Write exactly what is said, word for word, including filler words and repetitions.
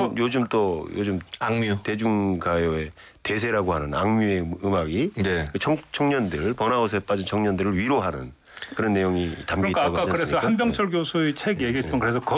요즘 요즘 또 요즘 악뮤. 대중가요의 대세라고 하는 악뮤의 음악이 네. 청, 청년들 번아웃에 빠진 청년들을 위로하는 그런 내용이 담겨 그러니까 있다고 아까 하지 그래서 않습니까? 한병철 교수의 책 얘기했지만 그래서